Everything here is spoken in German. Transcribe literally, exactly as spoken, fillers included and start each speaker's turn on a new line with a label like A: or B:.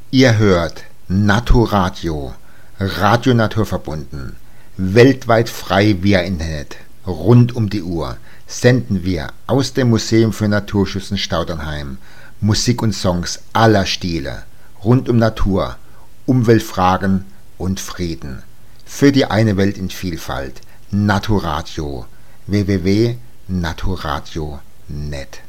A: Ihr hört Naturradio, Radio naturverbunden, weltweit frei via Internet, rund um die Uhr, senden wir aus dem Museum für Naturschutz in Staudernheim Musik und Songs aller Stile, rund um Natur, Umweltfragen und Frieden. Für die eine Welt in Vielfalt, Naturradio, w w w punkt naturradio punkt net.